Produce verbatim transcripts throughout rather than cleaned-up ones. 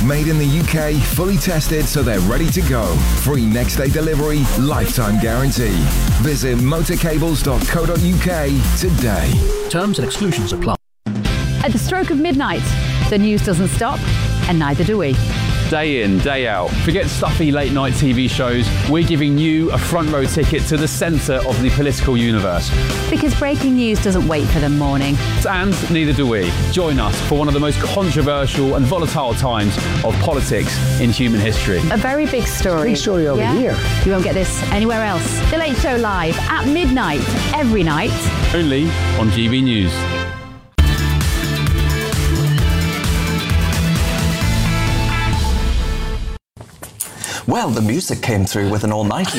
Made in the U K, fully tested so they're ready to go. Free next day delivery, lifetime guarantee. Visit motorcables dot co dot U K today. Terms and exclusions apply. At the stroke of midnight, the news doesn't stop, and neither do we. Day in, day out. Forget stuffy late night T V shows. We're giving you a front row ticket to the centre of the political universe. Because breaking news doesn't wait for the morning. And neither do we. Join us for one of the most controversial and volatile times of politics in human history. A very big story. Big story over yeah? here. You won't get this anywhere else. The Late Show live at midnight, every night. Only on G B News. Well, the music came through with an all-nighter.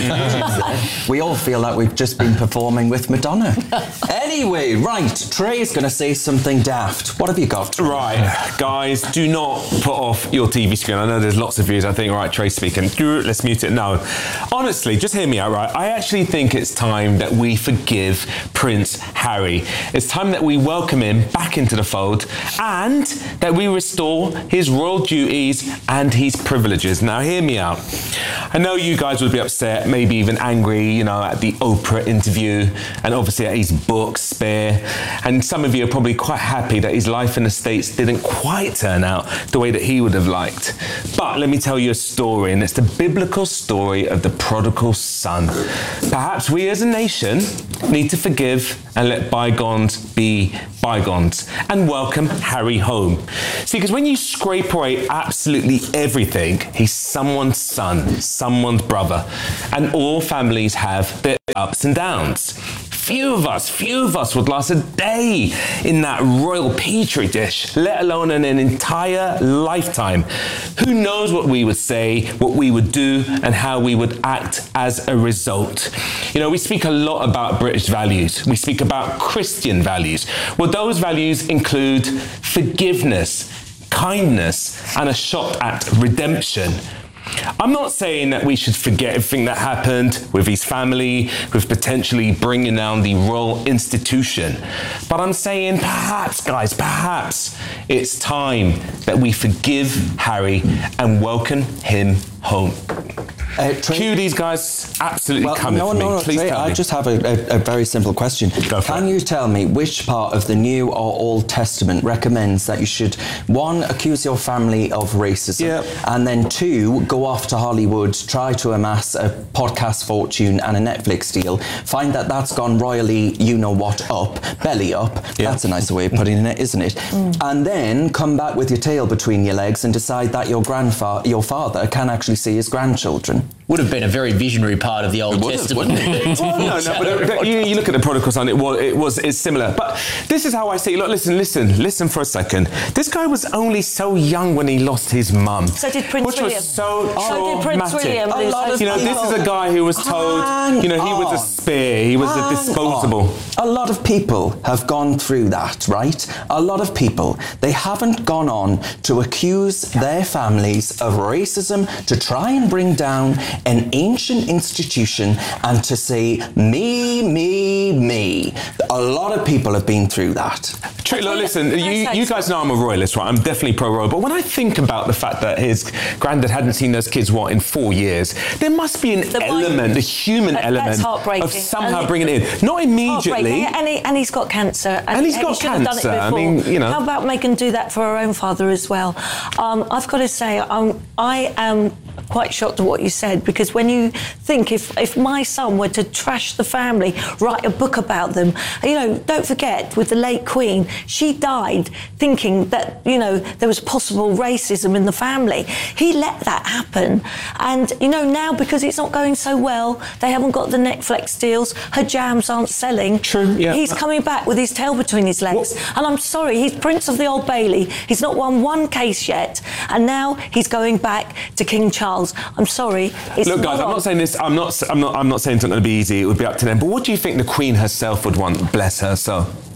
We all feel like we've just been performing with Madonna. Anyway, right, Trey's going to say something daft. What have you got? Right, guys, do not put off your T V screen. I know there's lots of viewers. I think, all right, Trey's speaking. Let's mute it. No. Honestly, just hear me out, right? I actually think it's time that we forgive Prince Harry. It's time that we welcome him back into the fold and that we restore his royal duties and his privileges. Now, hear me out. I know you guys would be upset, maybe even angry, you know, at the Oprah interview and obviously at his book, Spare. And some of you are probably quite happy that his life in the States didn't quite turn out the way that he would have liked. But let me tell you a story, and it's the biblical story of the prodigal son. Perhaps we as a nation need to forgive and let bygones be bygones and welcome Harry home. See, because when you scrape away absolutely everything, he's someone's son, someone's brother, and all families have their ups and downs. Few of us, few of us would last a day in that royal petri dish, let alone an, an entire lifetime. Who knows what we would say, what we would do, and how we would act as a result. You know, we speak a lot about British values. We speak about Christian values. Well, those values include forgiveness, kindness, and a shot at redemption. I'm not saying that we should forget everything that happened with his family, with potentially bringing down the royal institution. But I'm saying perhaps, guys, perhaps it's time that we forgive Harry and welcome him home. Uh, Trey, Cue these guys absolutely well, coming no, for no, me. no, Please Trey, tell I me. just have a, a, a very simple question. Go for Can it. you tell me which part of the New or Old Testament recommends that you should, one, accuse your family of racism, Yep. and then two, go off to Hollywood, try to amass a podcast fortune and a Netflix deal, find that that's gone royally, you know what, up, belly up. Yep. That's a nicer way of putting it, isn't it? Mm. And then come back with your tail between your legs and decide that your grandfather, your father can actually see his grandchildren. Would have been a very visionary part of the Old It would have, Testament. wouldn't it? Well, no, no, but, but you, you look at the prodigal son, it was, it was it's similar. But this is how I see, look, listen, listen, listen for a second. This guy was only so young when he lost his mum. So did Prince which William. Was so so did Prince traumatic. William. A lot of You know, this is a guy who was told, you know, he was a spear, he was a disposable. A lot of people have gone through that, right? A lot of people, they haven't gone on to accuse their families of racism, to try and bring down an ancient institution and to say, me, me, me. A lot of people have been through that. True, look, listen, you, you guys know I'm a royalist, right? I'm definitely pro-royal. But when I think about the fact that his granddad hadn't seen those kids, what, in four years, there must be an The element, mind- the human that- element that's heartbreaking. of somehow And bringing it in. Not immediately. And, he, and he's got cancer. And, And he's he got should have done it cancer. I before. mean, you know. How about make him do that for her own father as well? Um, I've got to say, um, I am quite shocked at what you said, because when you think if, if my son were to trash the family, write a book about them, you know, don't forget, with the late Queen, she died thinking that, you know, there was possible racism in the family. He let that happen. And, you know, now because it's not going so well, they haven't got the Netflix deals, her jams aren't selling. True, yeah. He's coming back with his tail between his legs. What? And I'm sorry, he's Prince of the Old Bailey. He's not won one case yet. And now he's going back to King Charles. I'm sorry. It's Look, guys, not I'm on. not saying this. I'm not. I'm not. I'm not saying it's not going to be easy. It would be up to them. But what do you think the Queen herself would want? Bless her soul.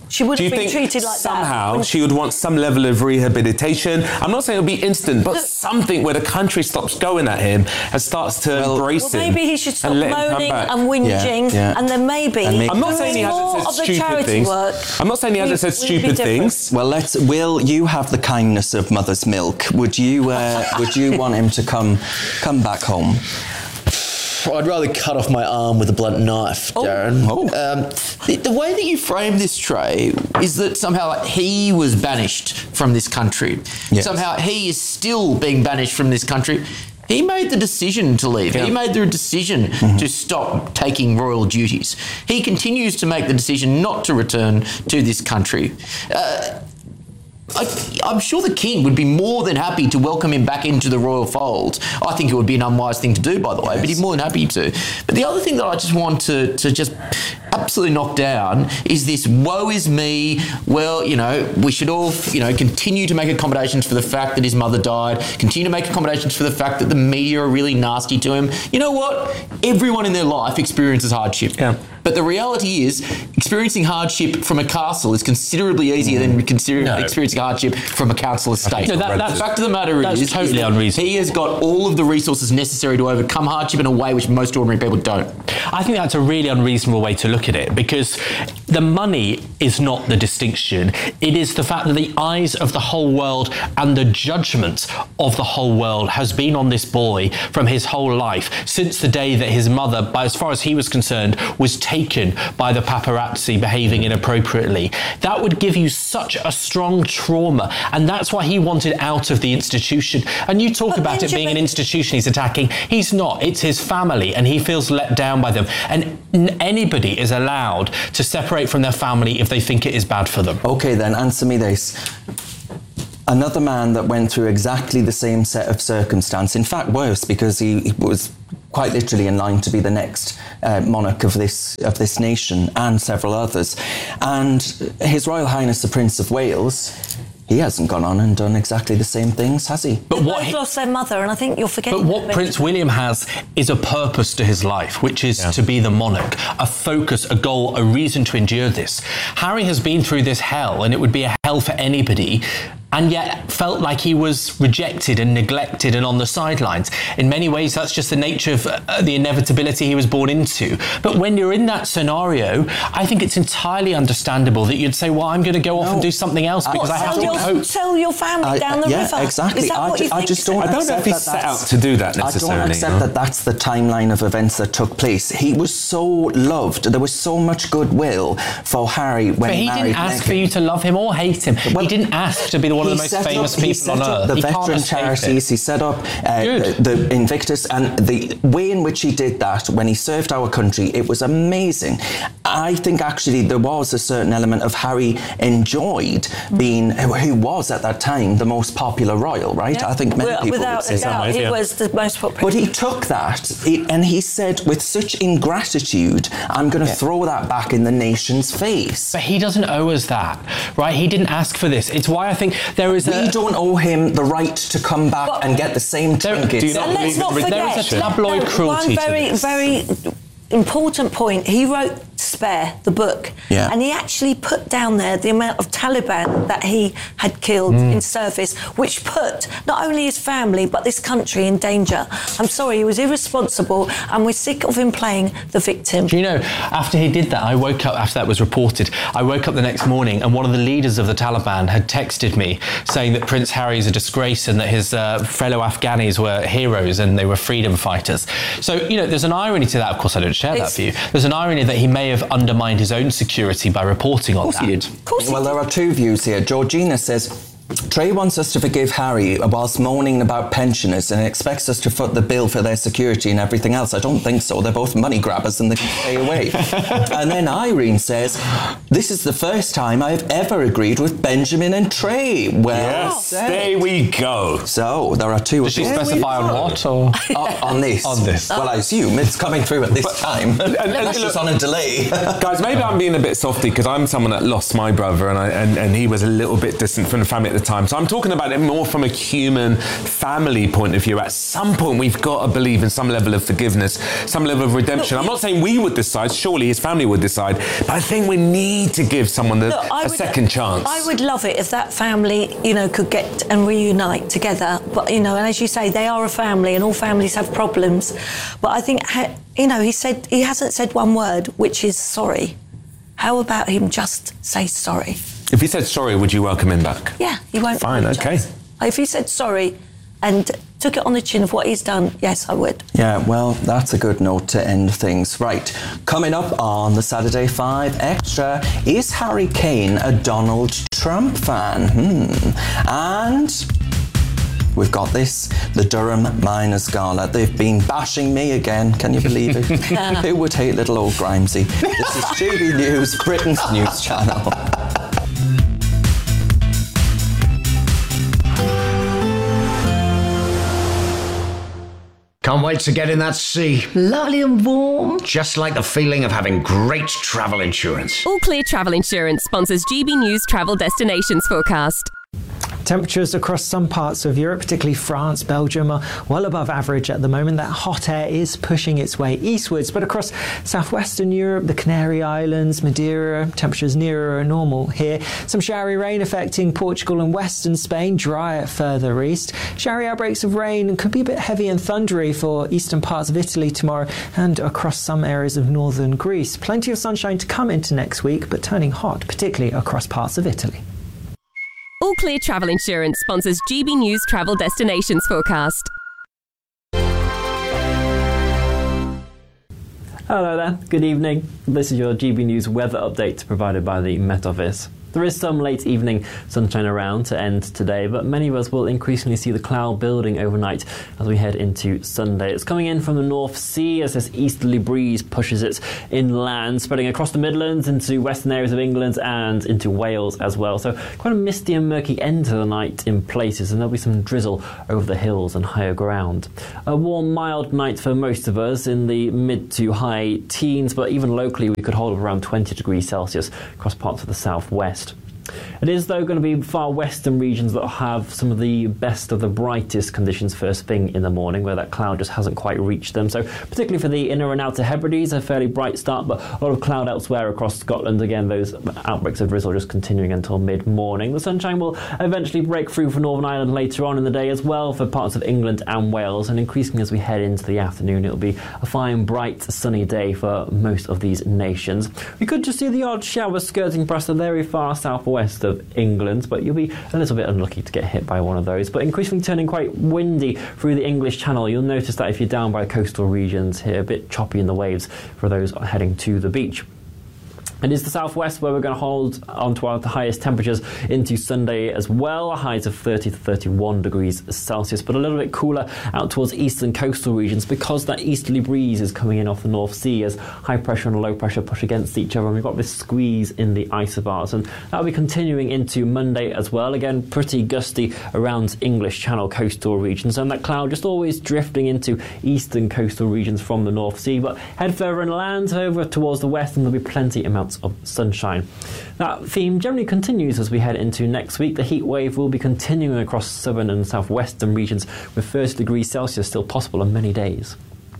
She would Do you have been think treated like that. somehow When- she would want some level of rehabilitation? I'm not saying it'll be instant, but Look- something where the country stops going at him and starts to Well- embrace Well, him. maybe he should stop and let him come moaning back. and whinging, Yeah, yeah. and then maybe, And maybe- I'm not saying he doing more hasn't of said the stupid charity things. work. I'm not saying he hasn't we- said we'd be stupid different. things. Well, let's. Will you have the kindness of mother's milk? Would you? Uh, would you want him to come, come back home? I'd rather cut off my arm with a blunt knife, Darren. Oh. Um, the, the way that you frame this, Trey, is that somehow like, he was banished from this country. Yes. Somehow he is still being banished from this country. He made the decision to leave. Yeah. He made the decision Mm-hmm. to stop taking royal duties. He continues to make the decision not to return to this country. Uh, I, I'm sure the king would be more than happy to welcome him back into the royal fold. I think it would be an unwise thing to do, by the way, but he's more than happy to. But the other thing that I just want to, to just absolutely knock down is this woe is me. Well, you know, we should all, you know, continue to make accommodations for the fact that his mother died, continue to make accommodations for the fact that the media are really nasty to him. You know what? Everyone in their life experiences hardship. Yeah. But the reality is, experiencing hardship from a castle is considerably easier than consider- No. experiencing hardship from a council estate. No, that- that's- the fact of the matter that's is, totally is that unreasonable. he has got all of the resources necessary to overcome hardship in a way which most ordinary people don't. I think that's a really unreasonable way to look at it, because the money is not the distinction. It is the fact that the eyes of the whole world and the judgment of the whole world has been on this boy from his whole life, since the day that his mother, by as far as he was concerned, was taken by the paparazzi behaving inappropriately. That would give you such a strong trauma, and that's why he wanted out of the institution. And you talk But about it being an Benjamin- institution he's attacking. He's not. It's his family, and he feels let down by them. And n- anybody is allowed to separate from their family if they think it is bad for them. Okay, then answer me this. Another man that went through exactly the same set of circumstance, in fact worse, because he, he was quite literally in line to be the next uh, monarch of this of this nation and several others. And His Royal Highness the Prince of Wales, he hasn't gone on and done exactly the same things, has he? But They what both he- lost their mother, and I think you're forgetting. But what that, Prince William has is a purpose to his life, which is to be the monarch, a focus, a goal, a reason to endure this. Harry has been through this hell, and it would be a hell for anybody, and yet felt like he was rejected and neglected and on the sidelines. In many ways, that's just the nature of uh, the inevitability he was born into. But when you're in that scenario, I think it's entirely understandable that you'd say, well, I'm going to go off No. and do something else because I have Sell to your, cope. sell your family I- down the yeah, river. exactly. Is that I what ju- you I think? just don't I don't know accept if he that set that's- out to do that I necessarily. don't accept no? that that's the timeline of events that took place. He was so loved. There was so much goodwill for Harry when But he married didn't ask Meghan. for you to love him or hate him. Well, he didn't ask to be the one of He the most set famous up- he people set on up earth. The He can't veteran escape charities, it. he set up uh, Good. the Invictus, and the way in which he did that when he served our country, it was amazing. I think actually there was a certain element of Harry enjoyed being, who who was at that time the most popular royal, right? I think many Well, people without would say a so. doubt, ways, he yeah. was the most popular. But he took that he, and he said, with such ingratitude, I'm going to throw that back in the nation's face. But he doesn't owe us that, right? He didn't ask for this. It's why I think there is a... We don't owe him the right to come back But- and get the same There- trinkets. do you not And let's not There is forget, a tabloid no, cruelty one to very, this. very important point. He wrote Spare, the book, Yeah. and he actually put down there the amount of Taliban that he had killed in service, which put not only his family but this country in danger. I'm sorry, he was irresponsible, and we're sick of him playing the victim. Do you know, after he did that, I woke up, after that was reported, I woke up the next morning and one of the leaders of the Taliban had texted me saying that Prince Harry is a disgrace and that his uh, fellow Afghanis were heroes and they were freedom fighters. So, you know, there's an irony to that. Of course, I don't share that It's- view. There's an irony that he may have undermined his own security by reporting on Of course that. he did. Of course he Well, did. there are two views here. Georgina says, Trey wants us to forgive Harry whilst moaning about pensioners and expects us to foot the bill for their security and everything else. I don't think so. They're both money grabbers and they can stay away. And then Irene says, this is the first time I've ever agreed with Benjamin and Trey. Well Yes, said. there we go. So there are two. Does she There we specify on go. what? Or? on, on this. On this. Well, I assume it's coming through at this time. and That's look- just on a delay. Guys, maybe I'm being a bit softy because I'm someone that lost my brother and, I, and and he was a little bit distant from the family at the the time. So I'm talking about it more from a human family point of view. At some point, we've got to believe in some level of forgiveness, some level of redemption. Look, I'm not saying we would decide, surely his family would decide, but I think we need to give someone the, Look, a would, second chance. I would love it if that family, you know, could get and reunite together. But, you know, and as you say, they are a family and all families have problems. But I think, you know, he said he hasn't said one word, which is sorry. How about him just say sorry? If he said sorry, would you welcome him back? Yeah, he won't. Fine, apologise. okay. If he said sorry and took it on the chin of what he's done, yes, I would. Yeah, well, that's a good note to end things. Right, coming up on the Saturday Five Extra, is Harry Kane a Donald Trump fan? Hmm. And we've got this, the Durham Miners Gala. They've been bashing me again, can you believe it? Who would hate little old Grimesy? This is G B News, Britain's news channel. Can't wait to get in that sea. Lovely and warm. Just like the feeling of having great travel insurance. All Clear Travel Insurance sponsors G B News Travel Destinations Forecast. Temperatures across some parts of Europe, particularly France, Belgium, are well above average at the moment. That hot air is pushing its way eastwards, but across southwestern Europe, the Canary Islands, Madeira, temperatures nearer normal here. Some showery rain affecting Portugal and western Spain, drier further east. Showery outbreaks of rain could be a bit heavy and thundery for eastern parts of Italy tomorrow and across some areas of northern Greece. Plenty of sunshine to come into next week, but turning hot, particularly across parts of Italy. All Clear Travel Insurance sponsors G B News Travel Destinations Forecast. Hello there, good evening. This is your G B News weather update provided by the Met Office. There is some late evening sunshine around to end today, but many of us will increasingly see the cloud building overnight as we head into Sunday. It's coming in from the North Sea as this easterly breeze pushes it inland, spreading across the Midlands into western areas of England and into Wales as well. So quite a misty and murky end to the night in places, and there'll be some drizzle over the hills and higher ground. A warm, mild night for most of us in the mid to high teens, but even locally we could hold around twenty degrees Celsius across parts of the southwest. It is, though, going to be far western regions that have some of the best of the brightest conditions first thing in the morning, where that cloud just hasn't quite reached them. So particularly for the inner and outer Hebrides, a fairly bright start, but a lot of cloud elsewhere across Scotland. Again, those outbreaks of drizzle just continuing until mid-morning. The sunshine will eventually break through for Northern Ireland later on in the day as well for parts of England and Wales, and increasingly as we head into the afternoon, it'll be a fine, bright, sunny day for most of these nations. We could just see the odd shower skirting past the very far southwest of England, but you'll be a little bit unlucky to get hit by one of those. But increasingly turning quite windy through the English Channel. You'll notice that if you're down by coastal regions here, a bit choppy in the waves for those heading to the beach. It is the southwest where we're going to hold on to our highest temperatures into Sunday as well, highs of thirty to thirty-one degrees Celsius, but a little bit cooler out towards eastern coastal regions because that easterly breeze is coming in off the North Sea as high pressure and low pressure push against each other, and we've got this squeeze in the isobars, and that'll be continuing into Monday as well. Again, pretty gusty around English Channel coastal regions, and that cloud just always drifting into eastern coastal regions from the North Sea, but head further inland over towards the west and there'll be plenty amounts of sunshine. That theme generally continues as we head into next week. The heat wave will be continuing across southern and southwestern regions with thirty degrees Celsius still possible on many days.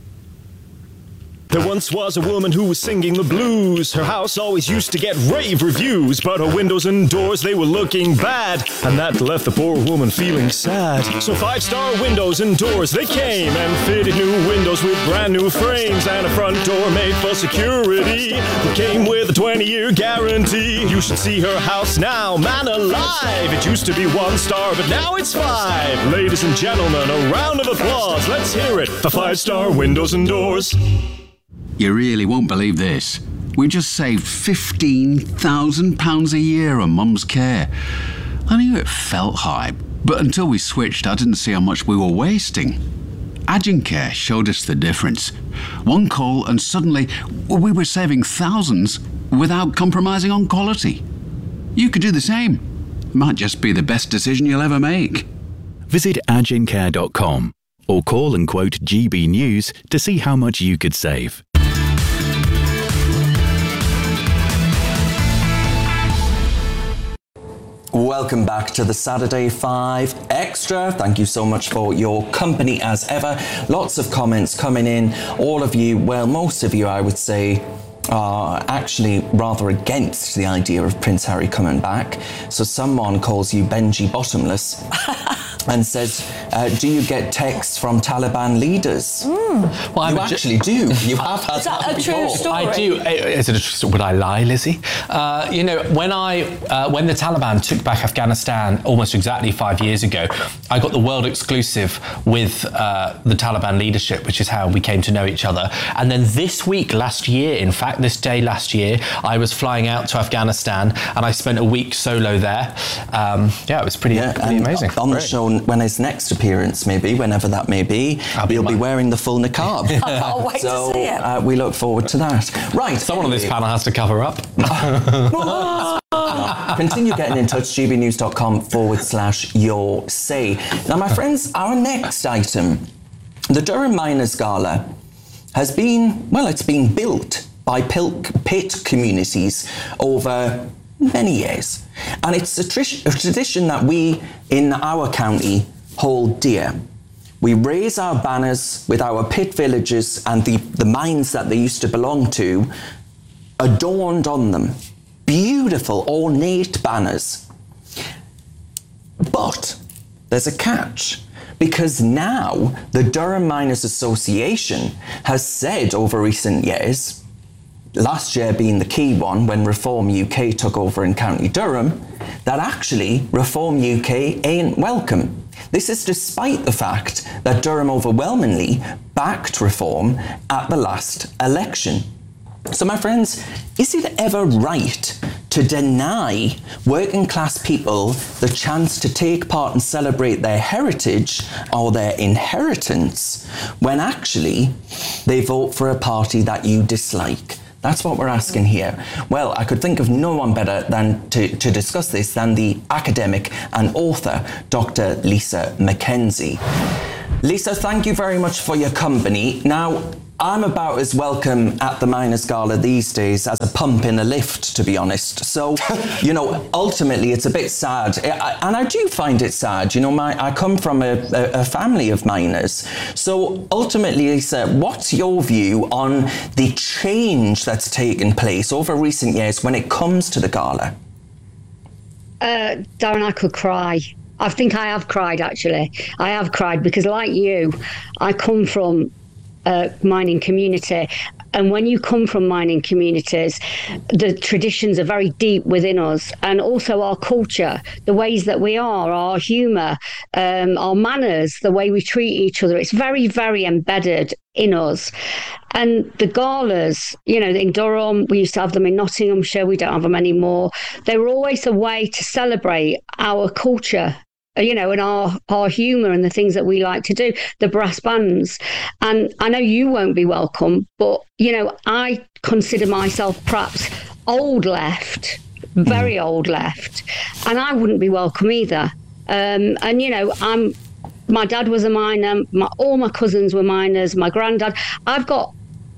There once was a woman who was singing the blues. Her house always used to get rave reviews, but her windows and doors, they were looking bad, and that left the poor woman feeling sad. So five-star windows and doors, they came and fitted new windows with brand new frames and a front door made for security that came with a twenty-year guarantee. You should see her house now, man alive. It used to be one star, but now it's five. Ladies and gentlemen, a round of applause. Let's hear it for five-star windows and doors. You really won't believe this. We just saved fifteen thousand pounds a year on Mum's care. I knew it felt high, but until we switched, I didn't see how much we were wasting. Agencare showed us the difference. One call and suddenly we were saving thousands without compromising on quality. You could do the same. Might just be the best decision you'll ever make. Visit agencare dot com or call and quote G B News to see how much you could save. Welcome back to the Saturday Five Extra. Thank you so much for your company as ever. Lots of comments coming in. All of you, well, most of you, I would say, are actually rather against the idea of Prince Harry coming back. So someone calls you Benji Bottomless and says, uh, do you get texts from Taliban leaders? Mm. Well, you I'm actually ju- do. You have had Is that that a before. true story? I do. Is it a true story? Would I lie, Lizzie? Uh, you know, when I uh, when the Taliban took back Afghanistan almost exactly five years ago, I got the world exclusive with uh, the Taliban leadership, which is how we came to know each other. And then this week, last year, in fact, this day last year, I was flying out to Afghanistan and I spent a week solo there. Um, yeah, it was pretty, yeah, pretty and amazing. On Great. the show, when his next appearance, maybe, whenever that may be, be you'll be my- wearing the full niqab. I can't wait so to see it. uh, we look forward to that. Right. Someone on this panel has to cover up. Continue getting in touch, gbnews.com forward slash your say. Now, my friends, our next item, the Durham Miners Gala, has been, well, it's been built by pil- pit communities over many years. And it's a, tr- a tradition that we in our county hold dear. We raise our banners with our pit villages and the, the mines that they used to belong to adorned on them. Beautiful, ornate banners. But there's a catch, because now the Durham Miners Association has said over recent years, last year being the key one when Reform U K took over in County Durham, that actually Reform U K ain't welcome. This is despite the fact that Durham overwhelmingly backed Reform at the last election. So my friends, is it ever right to deny working class people the chance to take part and celebrate their heritage or their inheritance when actually they vote for a party that you dislike? That's what we're asking here. Well, I could think of no one better than to, to discuss this than the academic and author, Doctor Lisa McKenzie. Lisa, thank you very much for your company. Now, I'm about as welcome at the Miners Gala these days as a pump in a lift, to be honest. So, you know, ultimately it's a bit sad. I, and I do find it sad. You know, my I come from a, a, a family of miners. So ultimately, Lisa, what's your view on the change that's taken place over recent years when it comes to the gala? Uh, Darren, I could cry. I think I have cried, actually. I have cried because, like you, I come from a mining community. And when you come from mining communities, the traditions are very deep within us, and also our culture, the ways that we are, our humour, um, our manners, the way we treat each other. It's very, very embedded in us. And the galas, you know, in Durham, we used to have them in Nottinghamshire, we don't have them anymore. They were always a way to celebrate our culture, you know, and our, our humour and the things that we like to do, the brass bands. And I know you won't be welcome, but, you know, I consider myself perhaps old left, very mm. old left, and I wouldn't be welcome either. Um, and, you know, I'm, my dad was a miner, my, all my cousins were miners, my granddad. I've got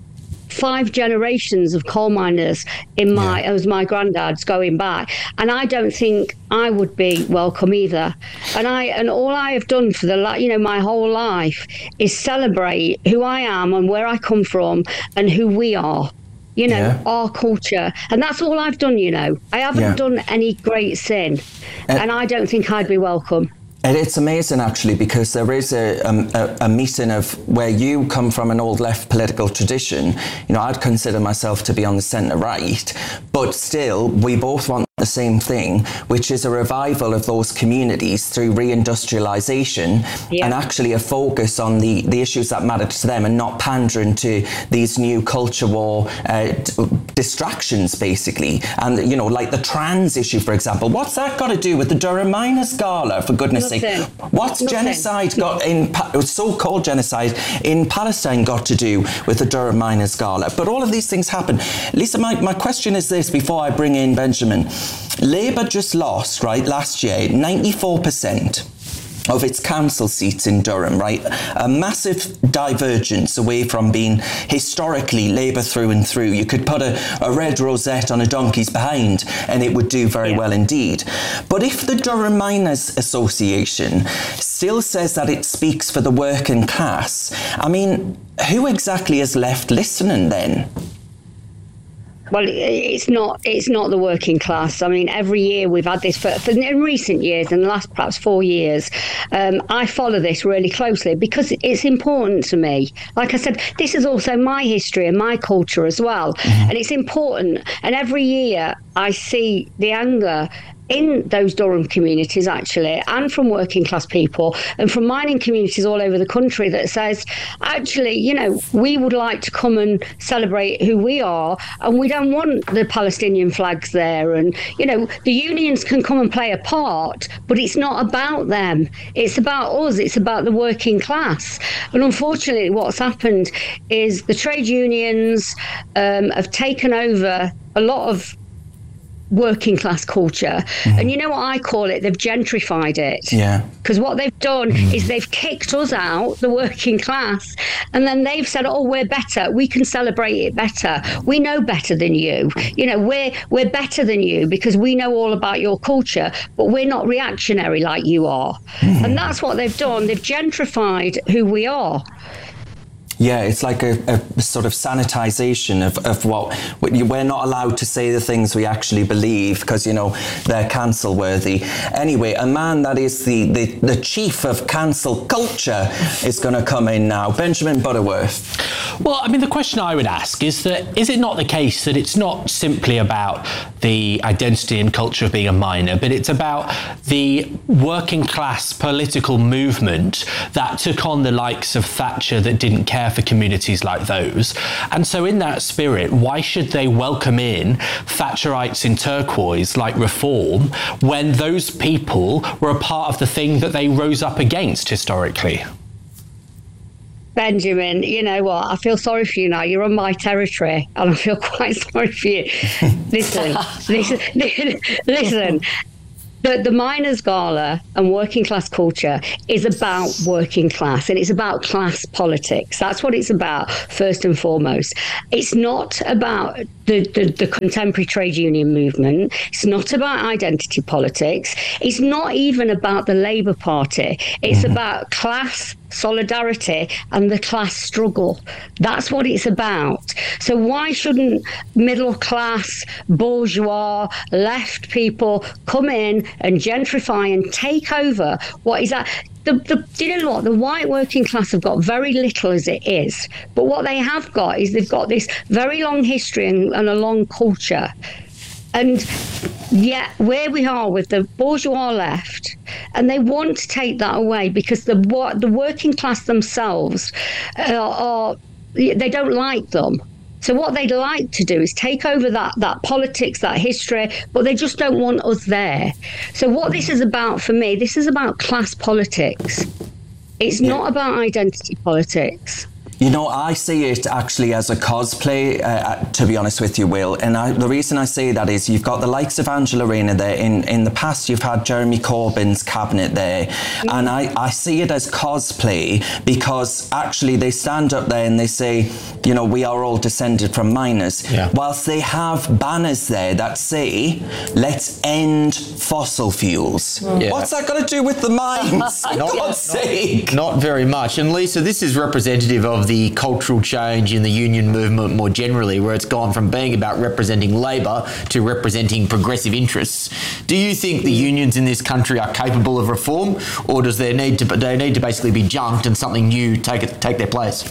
five generations of coal miners in my yeah. as my granddad's going back, and I don't think I would be welcome either. And I and all I have done for the you know my whole life is celebrate who I am and where I come from and who we are, you know, yeah. our culture, and that's all I've done. You know, I haven't yeah. done any great sin, uh, and I don't think I'd be welcome. And it's amazing, actually, because there is a, um, a, a meeting of where you come from an old left political tradition. You know, I'd consider myself to be on the centre right, but still, we both want the same thing, which is a revival of those communities through reindustrialisation yeah. and actually a focus on the, the issues that matter to them and not pandering to these new culture war uh, d- distractions, basically. And, you know, like the trans issue, for example. What's that got to do with the Durham Miners Gala, for goodness Nothing. sake? What's Nothing. genocide got in, so-called genocide in Palestine got to do with the Durham Miners Gala? But all of these things happen. Lisa, my, my question is this before I bring in Benjamin. Labour just lost, right, last year, ninety-four percent of its council seats in Durham, right? A massive divergence away from being historically Labour through and through. You could put a, a red rosette on a donkey's behind and it would do very yeah. well indeed. But if the Durham Miners Association still says that it speaks for the working class, I mean, who exactly is left listening then? Well, it's not it's not the working class. I mean, every year we've had this, for, for in recent years, in the last perhaps four years, um, I follow this really closely because it's important to me. Like I said, this is also my history and my culture as well. Mm-hmm. And it's important. And every year I see the anger in those Durham communities, actually, and from working class people and from mining communities all over the country that says, actually, you know, we would like to come and celebrate who we are, and we don't want the Palestinian flags there. And, you know, the unions can come and play a part, but it's not about them. It's about us. It's about the working class. And unfortunately, what's happened is the trade unions um, have taken over a lot of working class culture. Mm-hmm. And you know what I call it? They've gentrified it. Yeah. Because what they've done mm-hmm. is they've kicked us out, the working class, and then they've said, oh, we're better. We can celebrate it better. We know better than you. You know, we're we're better than you because we know all about your culture, but we're not reactionary like you are. Mm-hmm. And that's what they've done. They've gentrified who we are. Yeah, it's like a, a sort of sanitization of, of what we're not allowed to say the things we actually believe because, you know, they're cancel worthy. Anyway, a man that is the, the, the chief of cancel culture is going to come in now. Benjamin Butterworth. Well, I mean, the question I would ask is that is it not the case that it's not simply about the identity and culture of being a miner, but it's about the working class political movement that took on the likes of Thatcher that didn't care for communities like those. And so in that spirit, why should they welcome in Thatcherites in turquoise like Reform when those people were a part of the thing that they rose up against historically? Benjamin, you know what? I feel sorry for you now. You're on my territory, and I feel quite sorry for you. Listen, listen, listen. The, the Miners' Gala and working class culture is about working class, and it's about class politics. That's what it's about, first and foremost. It's not about the, the, the contemporary trade union movement. It's not about identity politics. It's not even about the Labour Party. It's mm-hmm. about class solidarity and the class struggle. That's what it's about. So why shouldn't middle class, bourgeois, left people come in and gentrify and take over what is that? The, the, do you know what? The white working class have got very little as it is. But what they have got is they've got this very long history and, and a long culture. And yet where we are with the bourgeois left, and they want to take that away because the the working class themselves are, are they don't like them. So what they'd like to do is take over that that politics, that history, but they just don't want us there. So what this is about for me, this is about class politics. It's not about identity politics. You know, I see it actually as a cosplay, uh, to be honest with you, Will. And I, the reason I say that is you've got the likes of Angela Rayner there. In, in the past, you've had Jeremy Corbyn's cabinet there. Mm-hmm. And I, I see it as cosplay because actually they stand up there and they say, you know, we are all descended from miners. Yeah. Whilst they have banners there that say, let's end fossil fuels. Yeah. What's that got to do with the mines? For not, God's sake. Not very much. And Lisa, this is representative of the cultural change in the union movement more generally, where it's gone from being about representing Labor to representing progressive interests. Do you think the unions in this country are capable of reform, or does there need to they need to basically be junked and something new take it, take their place?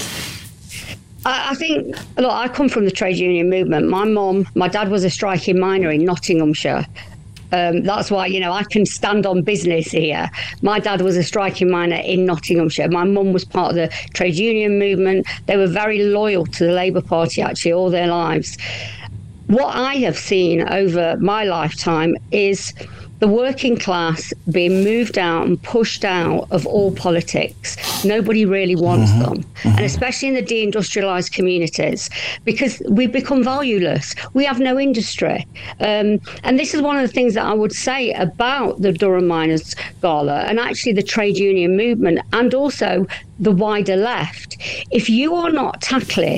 I think, look, I come from the trade union movement. My mum, my dad was a striking miner in Nottinghamshire. Um, that's why, you know, I can stand on business here. My dad was a striking miner in Nottinghamshire. My mum was part of the trade union movement. They were very loyal to the Labour Party, actually, all their lives. What I have seen over my lifetime is the the working class being moved out and pushed out of all politics. Nobody really wants mm-hmm. them, mm-hmm. and especially in the deindustrialised communities, because we've become valueless. We have no industry. Um, and this is one of the things that I would say about the Durham Miners Gala, and actually the trade union movement, and also the wider left. If you are not tackling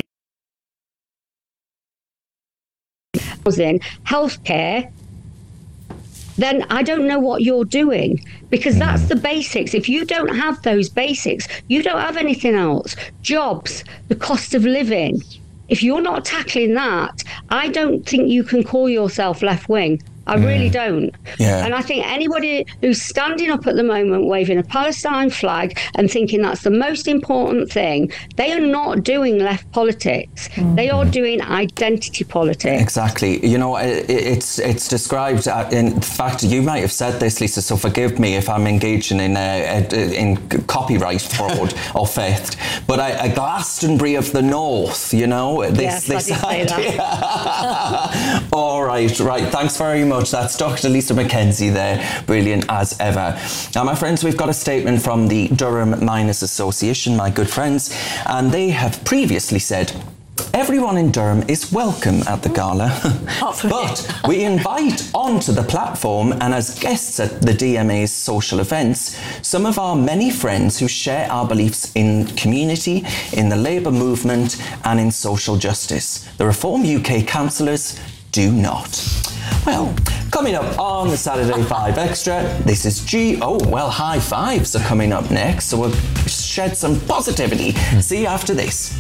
housing, healthcare, then I don't know what you're doing, because that's the basics. If you don't have those basics, you don't have anything else. Jobs, the cost of living. If you're not tackling that, I don't think you can call yourself left-wing. I mm. really don't. Yeah. And I think anybody who's standing up at the moment waving a Palestine flag and thinking that's the most important thing, they are not doing left politics. Mm. They are doing identity politics. Exactly. You know, it, it's it's described, uh, in fact, you might have said this, Lisa, so forgive me if I'm engaging in uh, in copyright fraud or theft, but a, a Glastonbury of the North, you know, this, yes, this I did idea. say that. All right, right. Thanks very much. That's Doctor Lisa McKenzie there, brilliant as ever. Now, my friends, we've got a statement from the Durham Miners Association, my good friends, and they have previously said, everyone in Durham is welcome at the gala, but we invite onto the platform and as guests at the D M A's social events some of our many friends who share our beliefs in community, in the labour movement and in social justice. The Reform U K councillors do not. Well, coming up on the Saturday five Extra, this is G... Oh, well, high fives are coming up next, so we'll shed some positivity. See you after this.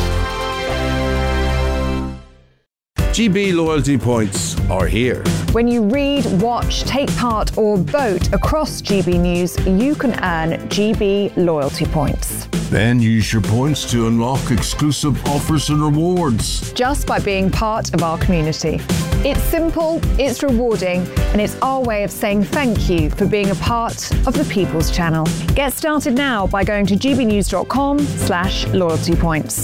G B loyalty points are here. When you read, watch, take part or vote across G B News, you can earn G B loyalty points. Then use your points to unlock exclusive offers and rewards. Just by being part of our community. It's simple, it's rewarding, and it's our way of saying thank you for being a part of the People's Channel. Get started now by going to gbnews.com slash loyalty points.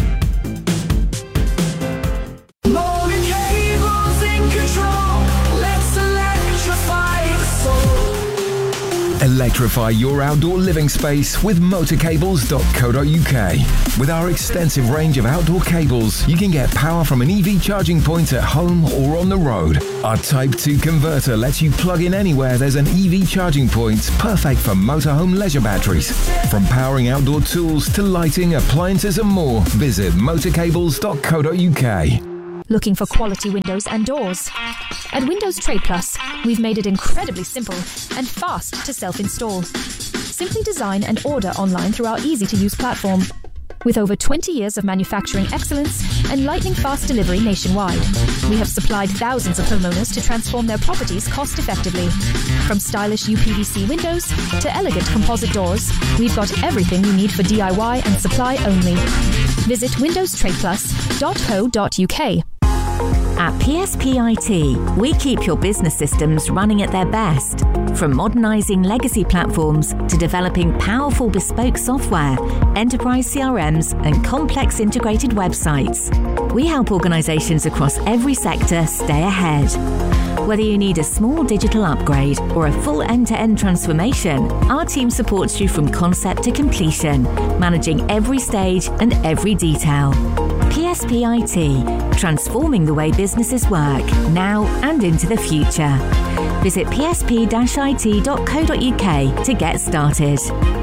Electrify your outdoor living space with motor cables dot co dot U K. With our extensive range of outdoor cables, you can get power from an E V charging point at home or on the road. Our Type two converter lets you plug in anywhere there's an E V charging point, perfect for motorhome leisure batteries. From powering outdoor tools to lighting, appliances and more, visit motor cables dot co dot U K. Looking for quality windows and doors? At Windows Trade Plus, we've made it incredibly simple and fast to self-install. Simply design and order online through our easy-to-use platform. With over twenty years of manufacturing excellence and lightning-fast delivery nationwide, we have supplied thousands of homeowners to transform their properties cost-effectively. From stylish U P V C windows to elegant composite doors, we've got everything you need for D I Y and supply only. Visit windows trade plus dot co dot U K. At P S P I T, we keep your business systems running at their best. From modernising legacy platforms to developing powerful bespoke software, enterprise C R Ms and complex integrated websites, we help organisations across every sector stay ahead. Whether you need a small digital upgrade or a full end-to-end transformation, our team supports you from concept to completion, managing every stage and every detail. P S P I T, transforming the way businesses work, now and into the future. Visit p s p dash i t dot co dot U K to get started.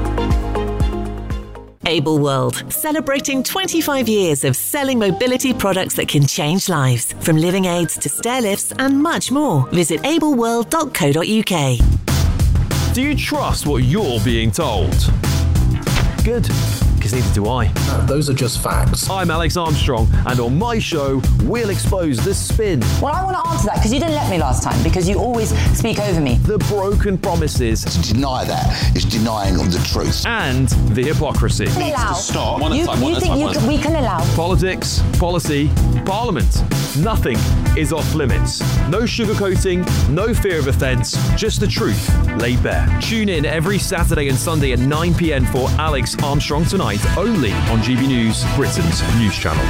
Able World, celebrating twenty-five years of selling mobility products that can change lives. From living aids to stair lifts and much more. Visit able world dot co dot U K. Do you trust what you're being told? Good, because neither do I. Uh, those are just facts. I'm Alex Armstrong, and on my show, we'll expose the spin. Well, I want to answer that because you didn't let me last time, because you always speak over me. The broken promises. To deny that is denying the truth. And the hypocrisy. Needs to stop. One you, at a time, you one think at a time, you can, we can allow? Politics, policy, parliament. Nothing is off limits. No sugarcoating, no fear of offence, just the truth laid bare. Tune in every Saturday and Sunday at nine p.m. for Alex Armstrong Tonight, only on G B News, Britain's news channel.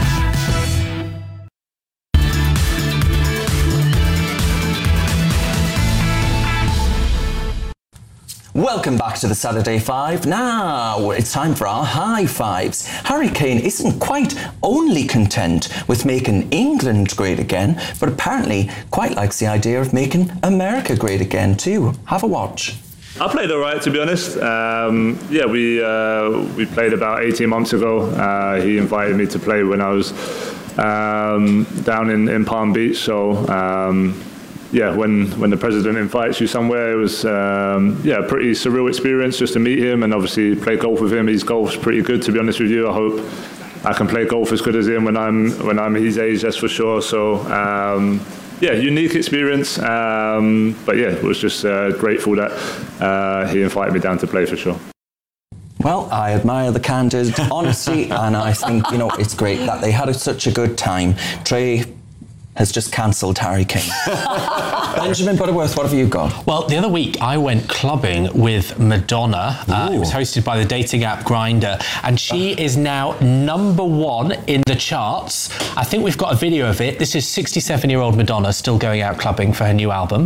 Welcome back to the Saturday Five. Now it's time for our high fives. Harry Kane isn't quite only content with making England great again, but apparently quite likes the idea of making America great again too. Have a watch. I played all right, to be honest. Um, yeah, we uh, we played about eighteen months ago. Uh, he invited me to play when I was um, down in, in Palm Beach. So um, yeah, when, when the president invites you somewhere, it was um, yeah a pretty surreal experience just to meet him and obviously play golf with him. His golf's pretty good, to be honest with you. I hope I can play golf as good as him when I'm when I'm his age, that's for sure. So. Um, Yeah, unique experience, um, but yeah, was just uh, grateful that uh, he invited me down to play for sure. Well, I admire the candid honesty, and I think, you know, it's great that they had such a good time. Trey has just cancelled Harry Kane. Benjamin Butterworth, what have you got? Well, the other week I went clubbing with Madonna. Uh, it was hosted by the dating app Grindr, and she is now number one in the charts. I think we've got a video of it. This is sixty-seven-year-old Madonna still going out clubbing for her new album.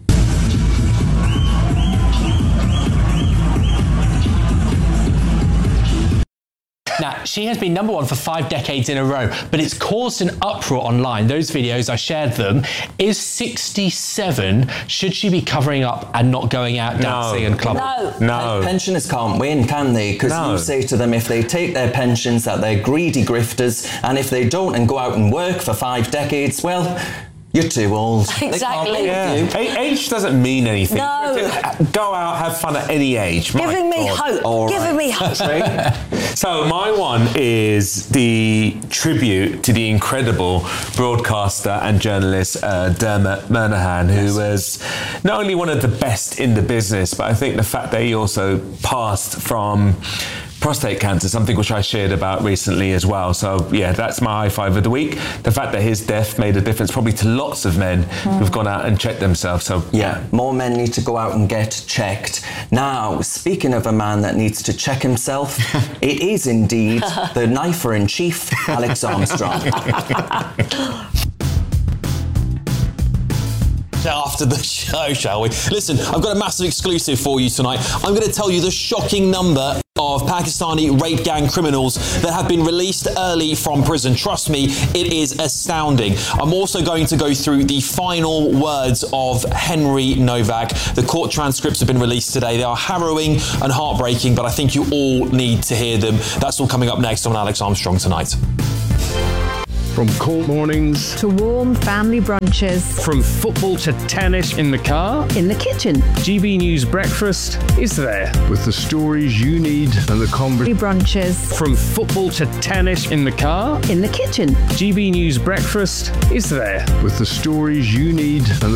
Now, she has been number one for five decades in a row, but it's caused an uproar online. Those videos, I shared them. Is sixty-seven, should she be covering up and not going out dancing and clubbing? No. No. Pen- pensioners can't win, can they? Because No. you say to them if they take their pensions that they're greedy grifters, and if they don't and go out and work for five decades, well, you're too old. Exactly. Yeah. A- age doesn't mean anything. No. Go out, have fun at any age. My Giving me God. hope. All Giving me hope. So my one is the tribute to the incredible broadcaster and journalist uh, Dermot Murnaghan, who was not only one of the best in the business, but I think the fact that he also passed from prostate cancer, something which I shared about recently as well. So yeah, that's my high five of the week. The fact that his death made a difference probably to lots of men Mm. who've gone out and checked themselves. So Yeah, more men need to go out and get checked. Now, speaking of a man that needs to check himself, it is indeed the knifer-in-chief, Alex Armstrong. After the show, shall we? Listen, I've got a massive exclusive for you tonight. I'm going to tell you the shocking number of Pakistani rape gang criminals that have been released early from prison. Trust me, it is astounding. I'm also going to go through the final words of Henry Novak. The court transcripts have been released today. They are harrowing and heartbreaking, but I think you all need to hear them. That's all coming up next on Alex Armstrong Tonight. From cold mornings to warm family brunches, from football to tennis in the car, in the kitchen, G B News Breakfast is there with the stories you need and the conversation. brunches, From football to tennis in the car, in the kitchen, G B News Breakfast is there with the stories you need and the